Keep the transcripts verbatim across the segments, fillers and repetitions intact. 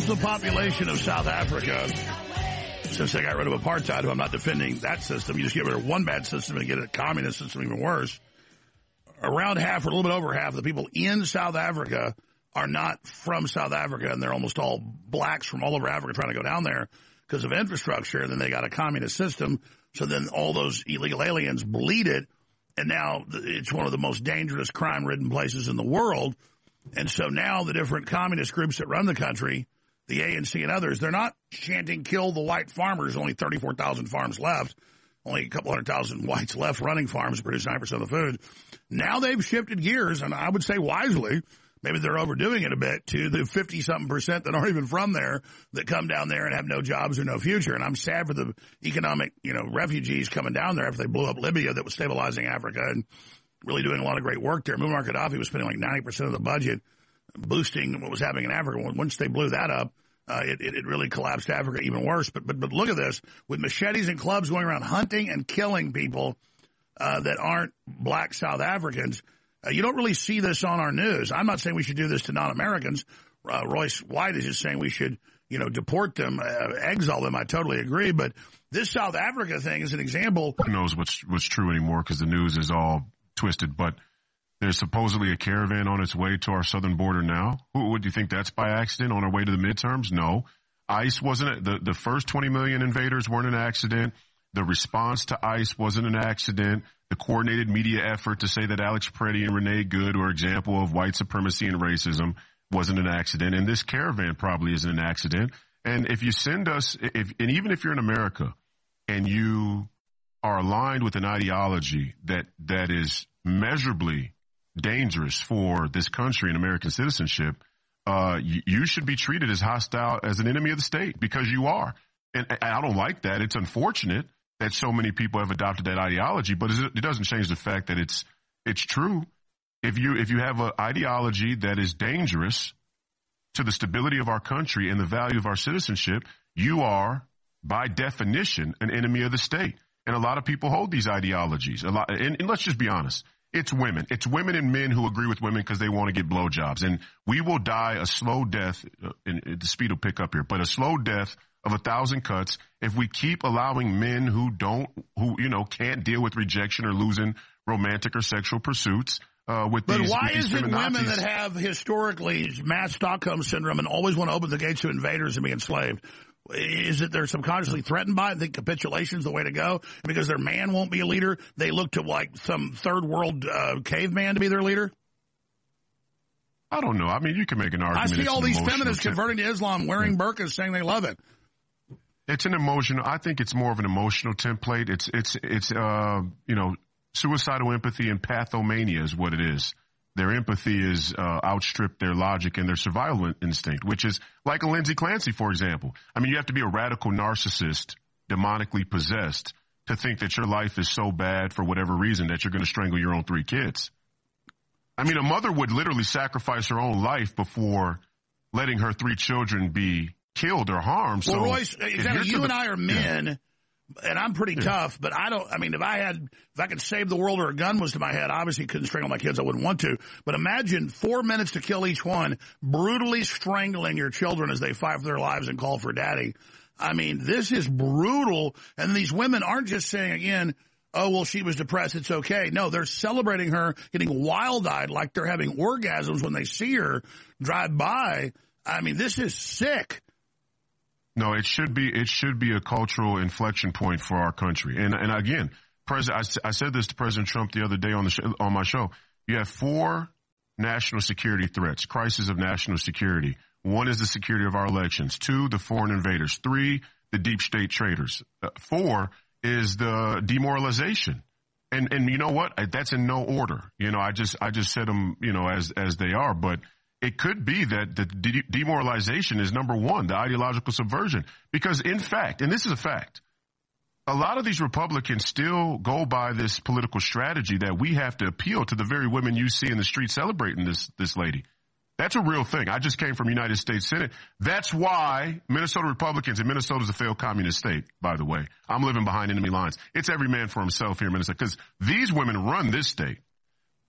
the population of South Africa, since they got rid of apartheid, who I'm not defending that system, you just get rid of one bad system and get a communist system even worse. Around half, or a little bit over half, of the people in South Africa are not from South Africa, and they're almost all blacks from all over Africa trying to go down there because of infrastructure, and then they got a communist system, so then all those illegal aliens bleed it, and now it's one of the most dangerous, crime-ridden places in the world. And so now the different communist groups that run the country, the A N C and others, they're not chanting, kill the white farmers. Only thirty-four thousand farms left. Only a couple hundred thousand whites left running farms, produce nine percent of the food. Now they've shifted gears, and I would say wisely, maybe they're overdoing it a bit, to the fifty-something percent that aren't even from there that come down there and have no jobs or no future. And I'm sad for the economic, you know, refugees coming down there after they blew up Libya that was stabilizing Africa and really doing a lot of great work there. Muammar Gaddafi was spending like ninety percent of the budget boosting what was happening in Africa. Once they blew that up, uh, it, it really collapsed Africa even worse. But, but, but look at this. With machetes and clubs going around hunting and killing people uh, that aren't black South Africans, uh, you don't really see this on our news. I'm not saying we should do this to non-Americans. Uh, Royce White is just saying we should, you know, deport them, uh, exile them. I totally agree. But this South Africa thing is an example. Who knows what's, what's true anymore because the news is all twisted, but there's supposedly a caravan on its way to our southern border now. Who would you think that's by accident on our way to the midterms? No. ICE wasn't, the, the first twenty million invaders weren't an accident. The response to ICE wasn't an accident. The coordinated media effort to say that Alex Preddy and Renee Good were an example of white supremacy and racism wasn't an accident. And this caravan probably isn't an accident. And if you send us, if, and even if you're in America and you are aligned with an ideology that, that is measurably dangerous for this country and American citizenship, uh, you, you should be treated as hostile, as an enemy of the state, because you are. And, and I don't like that. It's unfortunate that so many people have adopted that ideology, but it doesn't change the fact that it's, it's true. If you, if you have an ideology that is dangerous to the stability of our country and the value of our citizenship, you are, by definition, an enemy of the state. And a lot of people hold these ideologies. A lot, and, and let's just be honest. It's women. It's women and men who agree with women because they want to get blowjobs. And we will die a slow death, uh, and, and the speed will pick up here, but a slow death of a thousand cuts if we keep allowing men who don't, who, you know, can't deal with rejection or losing romantic or sexual pursuits. Uh, with but these, why with these is it women Nazis. that have historically mass Stockholm syndrome and always want to open the gates to invaders and be enslaved? Is it they're subconsciously threatened by it and think capitulation is the way to go? And because their man won't be a leader, they look to like some third world uh, caveman to be their leader? I don't know. I mean, you can make an argument. I see all these feminists t- converting to Islam, wearing burqas, saying they love it. It's an emotional. I think it's more of an emotional template. It's it's it's uh you know suicidal empathy and pathomania is what it is. Their empathy is uh, outstripped their logic and their survival instinct, which is like a Lindsay Clancy, for example. I mean, you have to be a radical narcissist, demonically possessed, to think that your life is so bad for whatever reason that you're going to strangle your own three kids. I mean, a mother would literally sacrifice her own life before letting her three children be killed or harmed. Well, so Royce, exactly, you the, and I are men. Yeah. And I'm pretty yeah. tough, but I don't, I mean, if I had, if I could save the world or a gun was to my head, obviously couldn't strangle my kids, I wouldn't want to. But imagine four minutes to kill each one, brutally strangling your children as they fight for their lives and call for daddy. I mean, this is brutal. And these women aren't just saying again, oh, well, she was depressed, it's okay. No, they're celebrating her, getting wild-eyed like they're having orgasms when they see her drive by. I mean, this is sick. No, it should be it should be a cultural inflection point for our country. And and again, President, I, I said this to President Trump the other day on the show, on my show. You have four national security threats, crisis of national security. One is the security of our elections. Two, the foreign invaders. Three, the deep state traders. Uh, four is the demoralization. And and you know what? That's in no order. You know, I just I just said them, you know, as as they are, but it could be that the de- demoralization is number one, the ideological subversion. Because in fact, and this is a fact, a lot of these Republicans still go by this political strategy that we have to appeal to the very women you see in the street celebrating this, this lady. That's a real thing. I just came from United States Senate. That's why Minnesota Republicans, and Minnesota's a failed communist state, by the way. I'm living behind enemy lines. It's every man for himself here in Minnesota because these women run this state.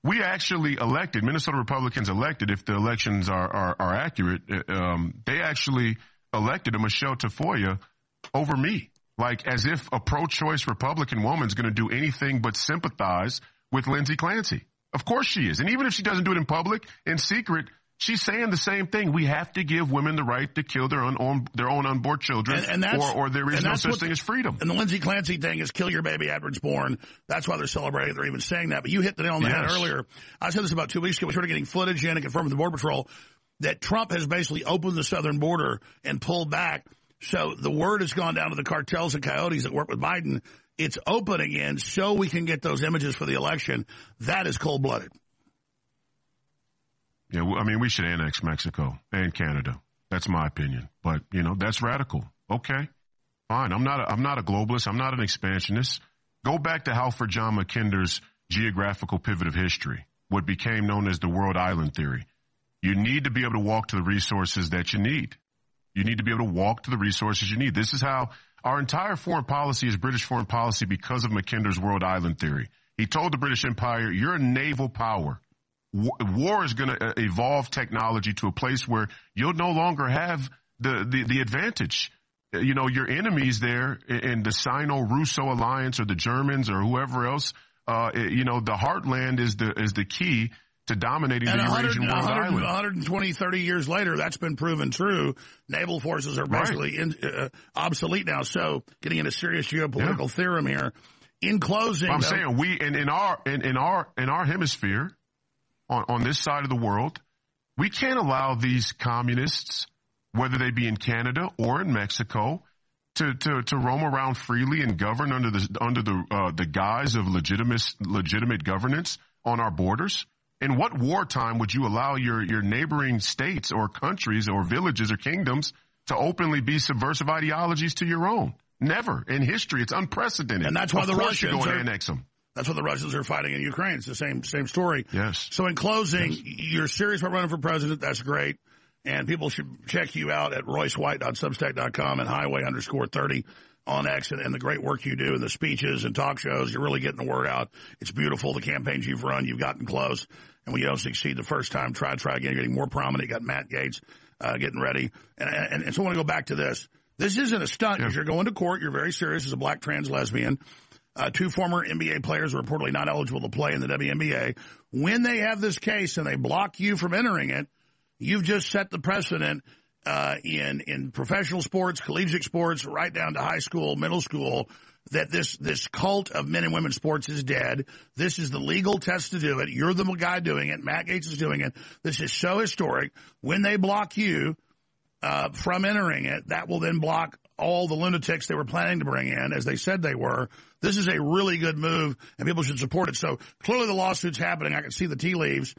we actually elected, Minnesota Republicans elected, if the elections are, are, are accurate, um, they actually elected a Michelle Tafoya over me. Like as if a pro-choice Republican woman's going to do anything but sympathize with Lindsey Clancy. Of course she is. And even if she doesn't do it in public, in secret, she's saying the same thing. We have to give women the right to kill their own, their own unborn children, and, and or, or there is no such thing the, as freedom. And the Lindsey Clancy thing is kill your baby after it's born. That's why they're celebrating. They're even saying that. But you hit the nail on the yes. head earlier. I said this about two weeks ago. We started getting footage in and confirmed with the Border Patrol that Trump has basically opened the southern border and pulled back. So the word has gone down to the cartels and coyotes that work with Biden. It's open again so we can get those images for the election. That is cold-blooded. Yeah, I mean, we should annex Mexico and Canada. That's my opinion. But, you know, that's radical. Okay, fine. I'm not a, I'm not a globalist. I'm not an expansionist. Go back to Halford John Mackinder's geographical pivot of history, what became known as the world island theory. You need to be able to walk to the resources that you need. You need to be able to walk to the resources you need. This is how our entire foreign policy is British foreign policy because of Mackinder's world island theory. He told the British Empire, you're a naval power. War is going to evolve technology to a place where you'll no longer have the, the, the advantage. You know, your enemies there in the Sino-Russo alliance or the Germans or whoever else, uh, you know, the heartland is the is the key to dominating and the Eurasian world island. one hundred twenty, thirty years later, that's been proven true. Naval forces are basically right. in, uh, obsolete now. So getting into serious geopolitical yeah. theorem here. In closing, I'm though, saying we in, in our in, in our in our hemisphere. On, on this side of the world, we can't allow these communists, whether they be in Canada or in Mexico, to, to, to roam around freely and govern under the under the uh, the guise of legitimate legitimate governance on our borders. In what wartime would you allow your your neighboring states or countries or villages or kingdoms to openly be subversive ideologies to your own? Never in history. It's unprecedented. And that's why of the course Russians you go and are, annex them. That's what the Russians are fighting in Ukraine. It's the same same story. Yes. So in closing, yes. you're serious about running for president. That's great. And people should check you out at royce white dot substack dot com and highway underscore thirty on X, and, and the great work you do in the speeches and talk shows. You're really getting the word out. It's beautiful. The campaigns you've run, you've gotten close. And when you don't succeed the first time, try, try again. You're getting more prominent. You got Matt Gaetz uh, getting ready. And, and, and so I want to go back to this. This isn't a stunt because yeah. you're going to court. You're very serious as a black trans lesbian. Uh, two former N B A players are reportedly not eligible to play in the W N B A. When they have this case and they block you from entering it, you've just set the precedent uh, in in professional sports, collegiate sports, right down to high school, middle school, that this this cult of men and women's sports is dead. This is the legal test to do it. You're the guy doing it. Matt Gaetz is doing it. This is so historic. When they block you uh, from entering it, that will then block all the lunatics they were planning to bring in, as they said they were. This is a really good move, and people should support it. So clearly the lawsuit's happening. I can see the tea leaves.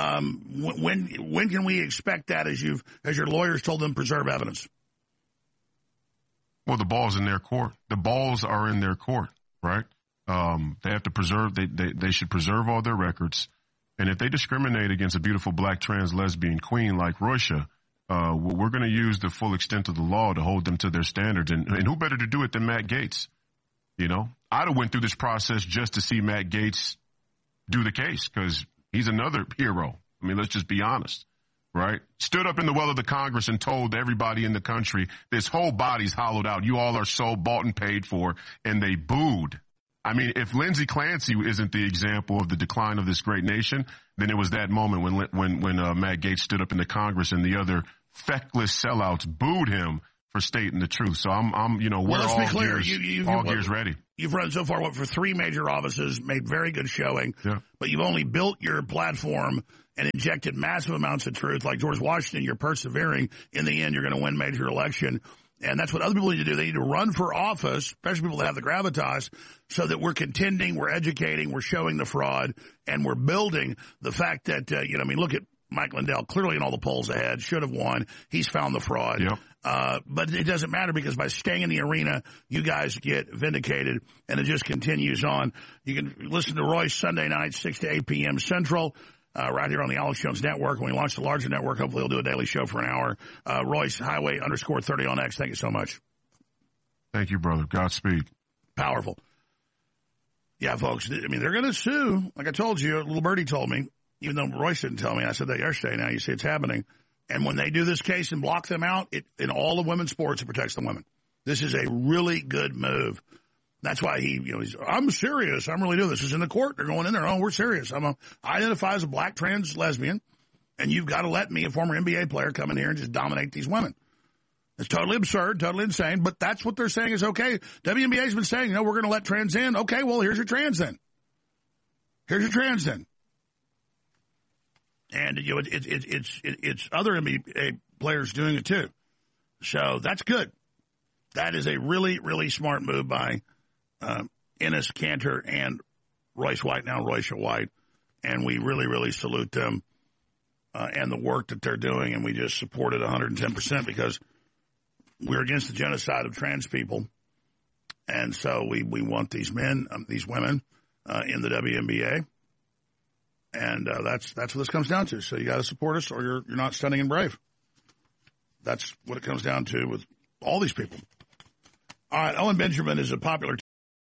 Um, when when can we expect that as you've as your lawyers told them preserve evidence? Well, the ball's in their court. The balls are in their court, right? Um, they have to preserve. They, they they should preserve all their records. And if they discriminate against a beautiful black trans lesbian queen like Roysha, uh, we're going to use the full extent of the law to hold them to their standards. And, and who better to do it than Matt Gaetz? You know, I'd have went through this process just to see Matt Gaetz do the case because he's another hero. I mean, let's just be honest, right? Stood up in the well of the Congress and told everybody in the country, this whole body's hollowed out. You all are so bought and paid for, and they booed. I mean, if Lindsey Clancy isn't the example of the decline of this great nation, then it was that moment when when when uh, Matt Gaetz stood up in the Congress and the other feckless sellouts booed him for stating the truth. So I'm, I'm, you know, we're well, all clear. gears, you, you've, all you've, gears ready. You've run so far, what, for three major offices, made very good showing, yeah. but you've only built your platform and injected massive amounts of truth. Like George Washington, you're persevering. In the end, you're going to win major election. And that's what other people need to do. They need to run for office, especially people that have the gravitas, so that we're contending, we're educating, we're showing the fraud, and we're building the fact that, uh, you know, I mean, look at Mike Lindell, clearly in all the polls ahead, should have won. He's found the fraud. Yep. Uh, but it doesn't matter because by staying in the arena, you guys get vindicated, and it just continues on. You can listen to Royce Sunday night, six to eight p.m. Central, uh, right here on the Alex Jones Network. When we launch the larger network, hopefully he'll do a daily show for an hour. Uh, Royce, highway underscore thirty on X. Thank you so much. Thank you, brother. Godspeed. Powerful. Yeah, folks, I mean, they're going to sue. Like I told you, little birdie told me, even though Royce didn't tell me. I said that yesterday. Now you see it's happening. And when they do this case and block them out, it, in all of women's sports, it protects the women. This is a really good move. That's why he, you know, he's, I'm serious. I'm really doing this. This is in the court. They're going in there. Oh, we're serious. I'm a, I identify as a black trans lesbian, and you've got to let me, a former N B A player, come in here and just dominate these women. It's totally absurd, totally insane, but that's what they're saying is okay. W N B A's been saying, you know, we're going to let trans in. Okay, well, here's your trans then. Here's your trans then. And, you know, it, it, it, it's it, it's other N B A players doing it too. So that's good. That is a really, really smart move by um, Enes Kanter and Royce White, now Royce White. And we really, really salute them uh, and the work that they're doing. And we just support it one hundred ten percent because we're against the genocide of trans people. And so we, we want these men, um, these women uh, in the W N B A. And uh, that's that's what this comes down to. So you got to support us or you're you're not stunning and brave. That's what it comes down to with all these people. All right, Owen Benjamin is a popular